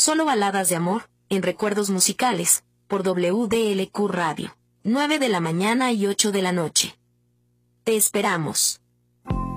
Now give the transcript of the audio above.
Solo baladas de amor, en Recuerdos Musicales, por WDLQ Radio. 9 de la mañana y 8 de la noche. Te esperamos.